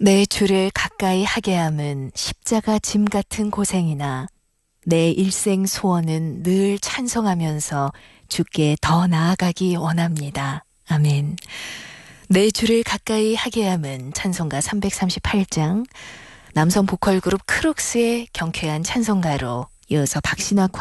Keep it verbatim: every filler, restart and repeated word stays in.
내 주를 가까이 하게 함은 십자가 짐 같은 고생이나 내 일생 소원은 늘 찬송하면서 주께 더 나아가기 원합니다. 아멘. 내 주를 가까이 하게 함은 찬송가 삼백삼십팔 장 남성 보컬 그룹 크록스의 경쾌한 찬송가로 이어서 박신화